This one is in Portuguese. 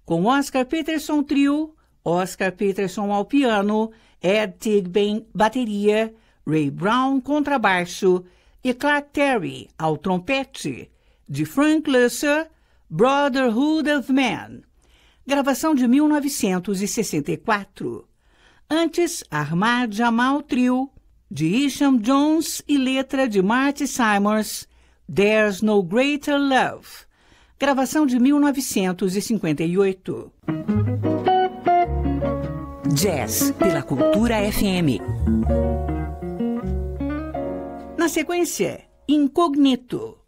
com Oscar Peterson Trio, Oscar Peterson ao piano, Ed Tigben bateria, Ray Brown contrabaixo e Clark Terry ao trompete, de Frank Loesser, Brotherhood of Man, gravação de 1964. Antes, Ahmad Jamal Trio, de Isham Jones e letra de Marty Simons, There's No Greater Love, gravação de 1958. Jazz pela Cultura FM. Na sequência, Incognito,